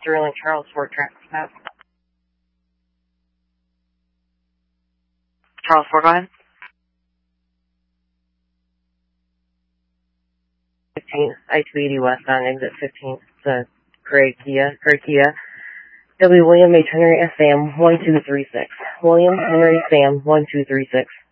Sterling Charles Ford traffic stop. Charles Ford, go ahead. 15, I-280 west on exit 15. It's a gray Kia. W. William H. Henry Sam 1236. William Henry Sam 1236.